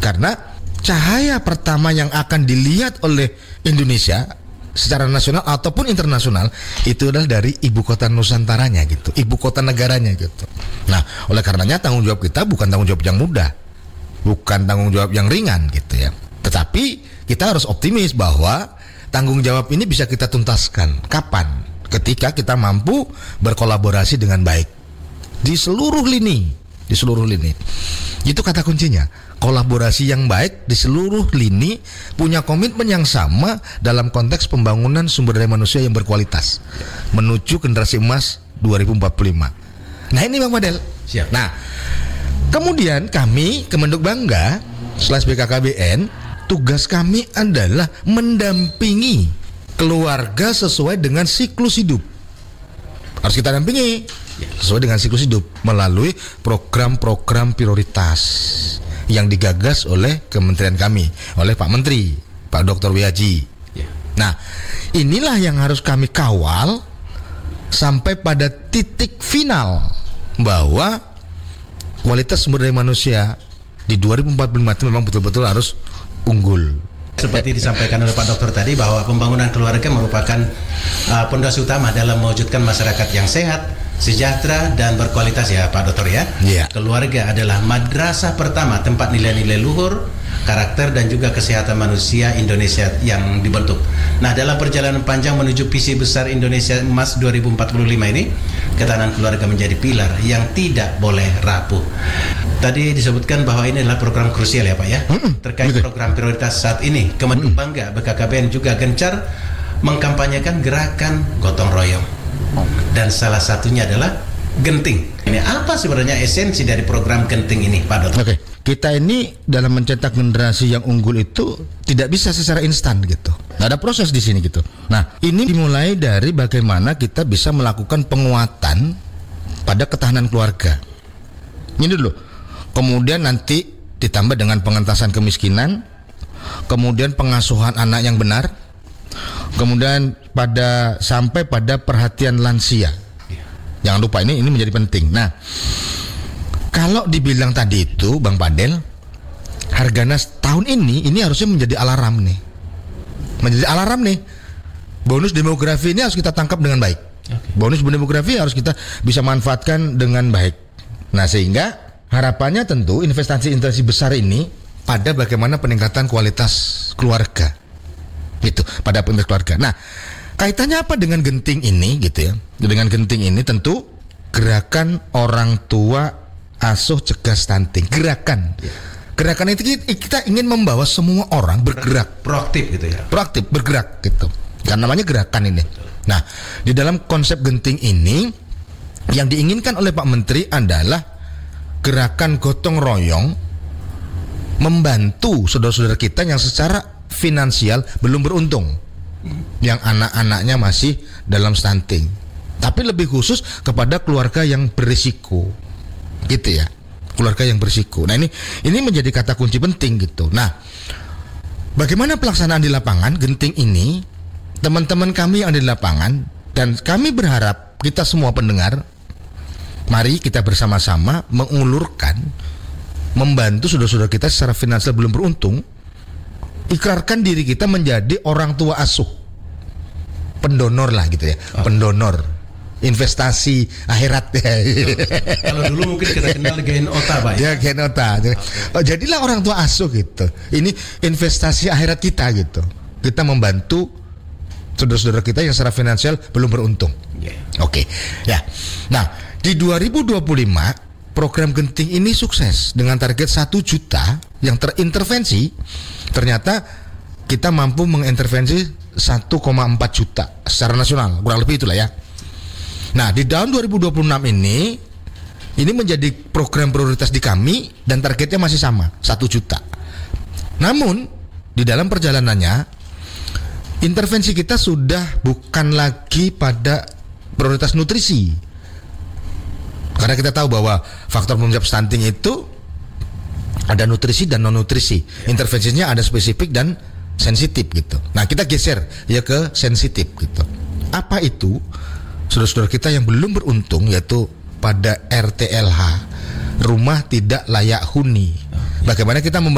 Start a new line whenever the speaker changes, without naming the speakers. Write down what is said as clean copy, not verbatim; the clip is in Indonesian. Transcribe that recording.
Karena cahaya pertama yang akan dilihat oleh Indonesia secara nasional ataupun internasional itu adalah dari ibu kota Nusantaranya gitu, ibu kota negaranya gitu. Nah, oleh karenanya tanggung jawab kita bukan tanggung jawab yang mudah, bukan tanggung jawab yang ringan gitu ya. Tetapi kita harus optimis bahwa tanggung jawab ini bisa kita tuntaskan. Kapan? Ketika kita mampu berkolaborasi dengan baik di seluruh lini, Itu kata kuncinya. Kolaborasi yang baik di seluruh lini, punya komitmen yang sama dalam konteks pembangunan sumber daya manusia yang berkualitas menuju generasi emas 2045. Nah ini Bang Fadel.
Siap.
Nah, kemudian kami Kemenduk Bangga / BKKBN, tugas kami adalah mendampingi keluarga sesuai dengan siklus hidup. Harus kita dampingi sesuai dengan siklus hidup melalui program-program prioritas yang digagas oleh kementerian kami, oleh Pak Menteri, Pak Dr. Wihaji. Nah, inilah yang harus kami kawal sampai pada titik final bahwa kualitas sumber daya manusia di 2045 itu memang betul-betul harus unggul.
Seperti disampaikan oleh Pak Dokter tadi bahwa pembangunan keluarga merupakan pondasi utama dalam mewujudkan masyarakat yang sehat, sejahtera dan berkualitas ya Pak Dokter ya. Keluarga adalah madrasah pertama tempat nilai-nilai luhur, karakter dan juga kesehatan manusia Indonesia yang dibentuk. Nah, dalam perjalanan panjang menuju visi besar Indonesia Emas 2045 ini, ketahanan keluarga menjadi pilar yang tidak boleh rapuh. Tadi disebutkan bahwa ini adalah program krusial ya Pak ya. Terkait program prioritas saat ini, Kemenduk Bangga BKKBN juga gencar mengkampanyekan gerakan gotong royong. Dan salah satunya adalah genting. Ini apa sebenarnya esensi dari program genting ini Pak Dokter?
Oke, kita ini dalam mencetak generasi yang unggul itu tidak bisa secara instan gitu. Ada proses di sini gitu. Nah, ini dimulai dari bagaimana kita bisa melakukan penguatan pada ketahanan keluarga. Ini dulu. Kemudian nanti ditambah dengan pengentasan kemiskinan, kemudian pengasuhan anak yang benar, kemudian sampai pada perhatian lansia. Jangan lupa ini menjadi penting. Nah, kalau dibilang tadi itu Bang Fadel, Harganas tahun ini harusnya menjadi alarm nih. Menjadi alarm nih. Bonus demografi ini harus kita tangkap dengan baik. Bonus demografi harus kita bisa manfaatkan dengan baik. Nah, sehingga harapannya tentu investasi besar ini pada bagaimana peningkatan kualitas keluarga. Itu pada peningkatan keluarga. Nah, kaitannya apa dengan genting ini gitu ya? Dengan genting ini tentu gerakan orang tua asuh cegah stunting. Gerakan itu kita ingin membawa semua orang bergerak,
proaktif gitu ya.
Proaktif bergerak gitu. Karena namanya gerakan ini. Nah, di dalam konsep genting ini yang diinginkan oleh Pak Menteri adalah gerakan gotong royong membantu saudara-saudara kita yang secara finansial belum beruntung, yang anak-anaknya masih dalam stunting, tapi lebih khusus kepada keluarga yang berisiko, gitu ya, keluarga yang berisiko. Nah ini menjadi kata kunci penting gitu. Nah, bagaimana pelaksanaan di lapangan genting ini, teman-teman kami yang ada di lapangan dan kami berharap kita semua pendengar, mari kita bersama-sama mengulurkan, membantu saudara-saudara kita secara finansial belum beruntung, ikrarkan diri kita menjadi orang tua asuh, pendonor lah gitu ya, pendonor investasi akhirat ya.
Kalau dulu mungkin kita kenal Gen Ota Pak
ya, Gen Ota. Jadilah orang tua asuh gitu. Ini investasi akhirat kita gitu. Kita membantu saudara-saudara kita yang secara finansial belum beruntung. Oke. Ya. Nah, di 2025 program genting ini sukses dengan target 1 juta yang terintervensi. Ternyata kita mampu mengintervensi 1,4 juta secara nasional, kurang lebih itulah ya. Nah, di tahun 2026 ini menjadi program prioritas di kami dan targetnya masih sama, 1 juta. Namun di dalam perjalanannya intervensi kita sudah bukan lagi pada prioritas nutrisi. Karena kita tahu bahwa faktor penyebab stunting itu ada nutrisi dan non nutrisi. Intervensinya ada spesifik dan sensitif gitu. Nah, kita geser ya ke sensitif gitu. Apa itu? Saudara-saudara kita yang belum beruntung, yaitu pada RTLH, rumah tidak layak huni. Bagaimana kita